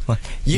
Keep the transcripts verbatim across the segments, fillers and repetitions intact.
one.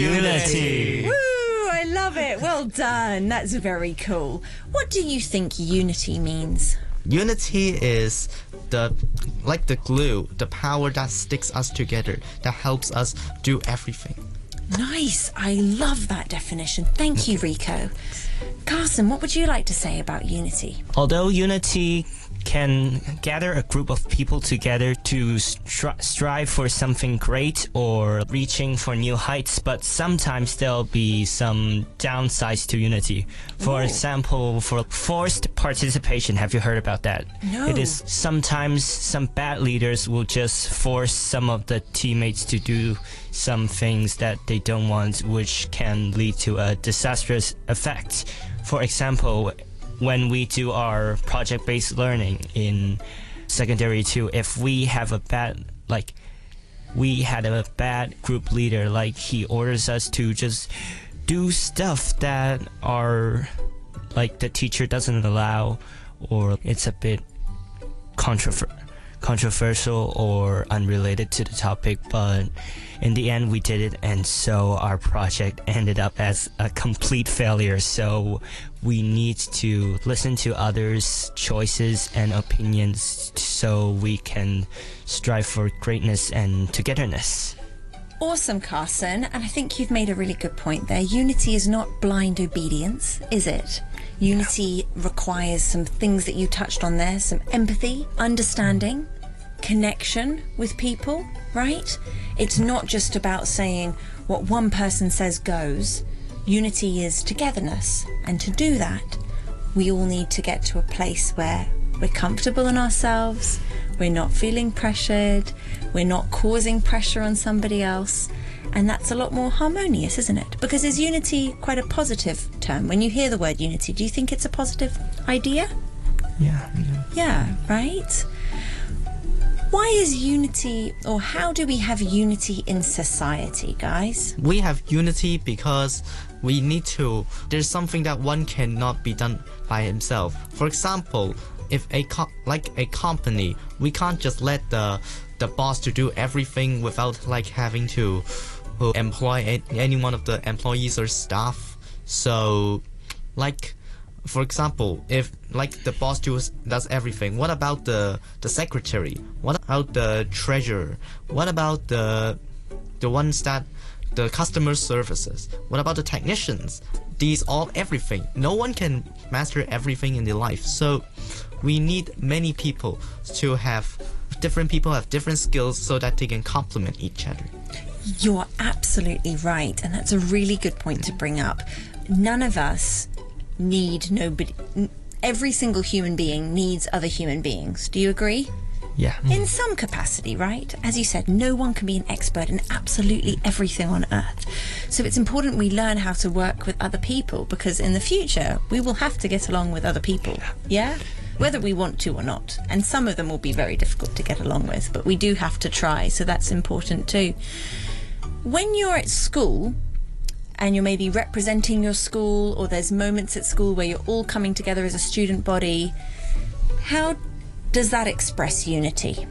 Unity. Woo! I love it. Well done. That's very cool. What do you think unity means? Unity is the like the glue, the power that sticks us together, that helps us do everything. Nice. I love that definition. Thank you, Rico. Carson, what would you like to say about unity? Although unity can gather a group of people together to stri- strive for something great or reaching for new heights, but sometimes there'll be some downsides to unity. For Ooh. example, for forced participation, have you heard about that? No. It is sometimes some bad leaders will just force some of the teammates to do some things that they don't want, which can lead to a disastrous effect. For example, when we do our project-based learning in secondary two, if we have a bad, like, we had a bad group leader, like, he orders us to just do stuff that are, like, the teacher doesn't allow, or it's a bit controversial. controversial or unrelated to the topic, but in the end we did it, and so our project ended up as a complete failure. So we need to listen to others' choices and opinions so we can strive for greatness and togetherness. Awesome, Carson. And I think you've made a really good point there. Unity is not blind obedience, is it? Unity requires some things that you touched on there, some empathy, understanding, connection with people, right? It's not just about saying what one person says goes. Unity is togetherness. And to do that, we all need to get to a place where we're comfortable in ourselves, we're not feeling pressured, we're not causing pressure on somebody else. And that's a lot more harmonious, isn't it? Because is unity quite a positive term? When you hear the word unity, do you think it's a positive idea? Yeah. Yeah, right? Why is unity, or how do we have unity in society, guys? We have unity because we need to, there's something that one cannot be done by himself. For example, if a co- like a company, we can't just let the the boss to do everything without like having to employ a- any one of the employees or staff. So like, for example, if like the boss does, does everything, what about the the secretary? What about the treasurer? What about the the ones that the customer services? What about the technicians? These all everything. No one can master everything in their life. So we need many people to have different people have different skills so that they can complement each other. You're absolutely right, and that's a really good point to bring up. None of us need nobody. Every single human being needs other human beings. Do you agree? Yeah. In some capacity, right? As you said, no one can be an expert in absolutely everything on earth. So it's important we learn how to work with other people, because in the future we will have to get along with other people. Yeah? Whether we want to or not. And some of them will be very difficult to get along with, but we do have to try, so that's important too. When you're at school and you're maybe representing your school, or there's moments at school where you're all coming together as a student body, how does that express unity?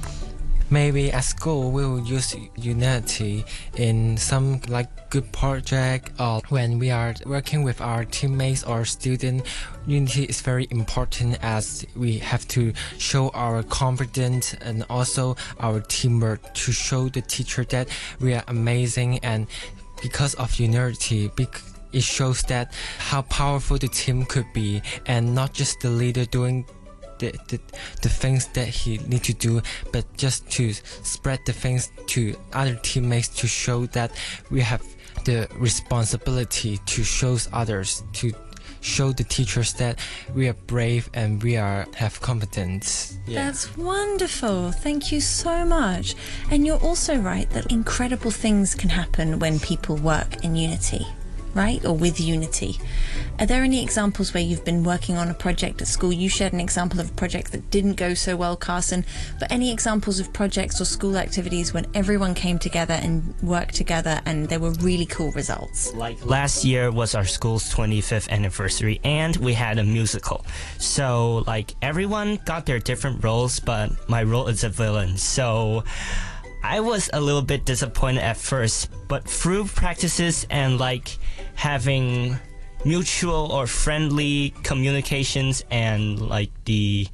Maybe at school we will use unity in some like good project, or when we are working with our teammates or students. Unity is very important, as we have to show our confidence and also our teamwork to show the teacher that we are amazing. And because of unity, it shows that how powerful the team could be, and not just the leader doing The, the, the things that he need to do, but just to spread the things to other teammates to show that we have the responsibility to show others, to show the teachers that we are brave and we are have confidence. Yeah. That's wonderful. Thank you so much. And you're also right that incredible things can happen when people work in unity, right? Or with unity. Are there any examples where you've been working on a project at school? You shared an example of a project that didn't go so well, Carson, but any examples of projects or school activities when everyone came together and worked together and there were really cool results? Like last year was our school's twenty-fifth anniversary, and we had a musical. So like everyone got their different roles, but my role is a villain. So I was a little bit disappointed at first, but through practices and like having mutual or friendly communications and like the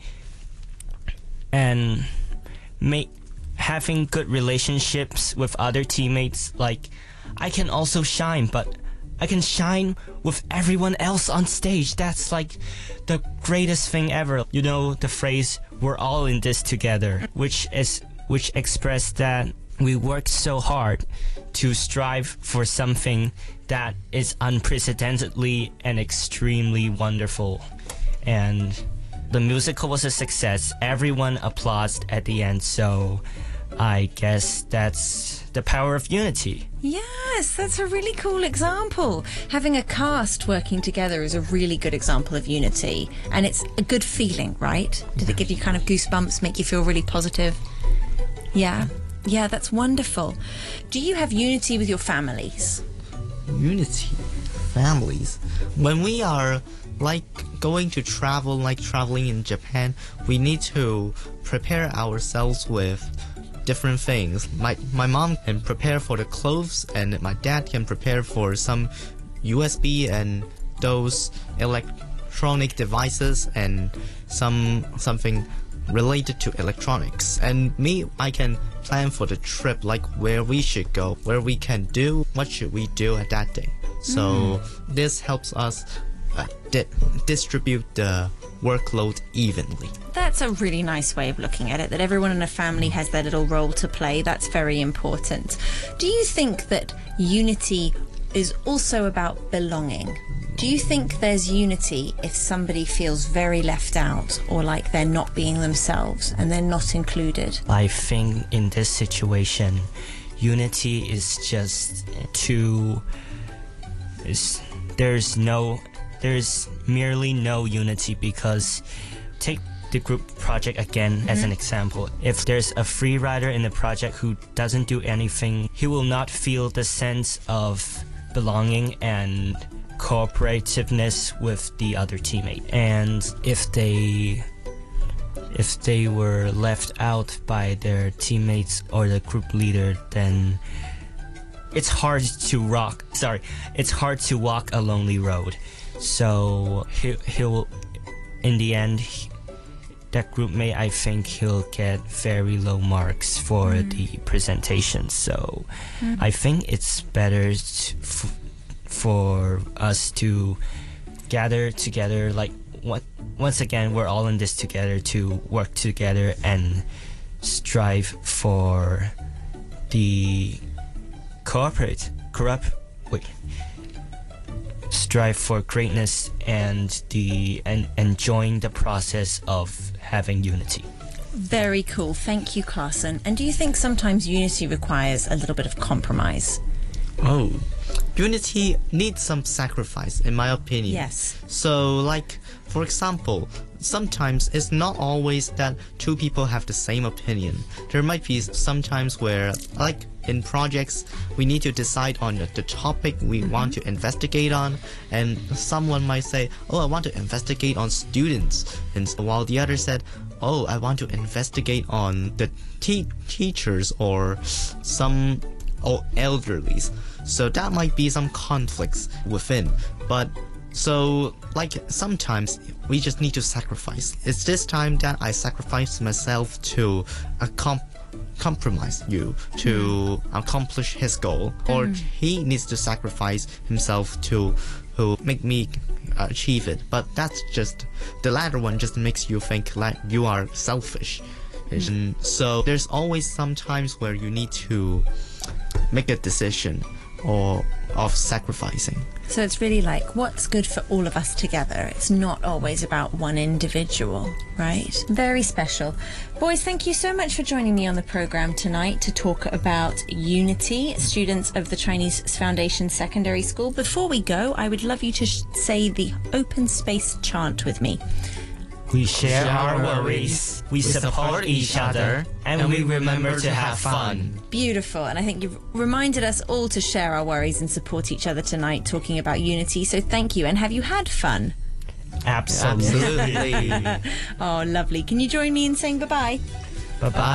and make having good relationships with other teammates, like I can also shine, but I can shine with everyone else on stage. That's like the greatest thing ever. You know the phrase, we're all in this together, which is which expressed that we worked so hard to strive for something that is unprecedentedly and extremely wonderful. And the musical was a success. Everyone applauded at the end, so I guess that's the power of unity. Yes, that's a really cool example. Having a cast working together is a really good example of unity, and it's a good feeling, right? Did it give you kind of goosebumps, make you feel really positive? Yeah, yeah, that's wonderful. Do you have unity with your families? Unity, families. When we are like going to travel, like traveling in Japan, we need to prepare ourselves with different things. My my mom can prepare for the clothes, and my dad can prepare for some U S B and those electronic devices and some something related to electronics. And me, I can plan for the trip, like where we should go, where we can do, what should we do at that day. So mm. this helps us uh, di- distribute the workload evenly. That's a really nice way of looking at it, that everyone in a family has their little role to play. That's very important. Do you think that unity is also about belonging? Do you think there's unity if somebody feels very left out or like they're not being themselves and they're not included? I think in this situation, unity is just too... Is, there's no... There's merely no unity because take the group project again mm-hmm. as an example. If there's a free rider in the project who doesn't do anything, he will not feel the sense of belonging and cooperativeness with the other teammate. And if they if they were left out by their teammates or the group leader, then it's hard to rock sorry it's hard to walk a lonely road. So he, he'll in the end he, that group mate, I think he'll get very low marks for mm. the presentation. So mm. I think it's better to, f- for us to gather together, like what once again we're all in this together, to work together and strive for the cooperate corrupt wait strive for greatness and the and enjoying the process of having unity. Very cool. Thank you, Carson. And do you think sometimes unity requires a little bit of compromise? Oh, unity needs some sacrifice, in my opinion. Yes. So, like, for example, sometimes it's not always that two people have the same opinion. There might be sometimes where, like in projects, we need to decide on the, the topic we mm-hmm. want to investigate on, and someone might say, oh, I want to investigate on students, and while the other said, oh, I want to investigate on the te- teachers or some or elderlies. So that might be some conflicts within. But so like sometimes we just need to sacrifice. It's this time that I sacrifice myself to a comp- compromise you to mm. accomplish his goal, or mm. he needs to sacrifice himself to who make me achieve it. But that's just the latter one just makes you think like you are selfish. Mm. And so there's always some times where you need to make a decision or of sacrificing. So it's really like what's good for all of us together. It's not always about one individual, right? Very special. Boys, thank you so much for joining me on the program tonight to talk about unity, students of the Chinese Foundation Secondary School. Before we go, I would love you to sh- say the open space chant with me. We share our worries, we support each other, and we remember to have fun. Beautiful. And I think you've reminded us all to share our worries and support each other tonight, talking about unity. So thank you. And have you had fun? Absolutely. Absolutely. Oh, lovely. Can you join me in saying bye-bye? Bye-bye.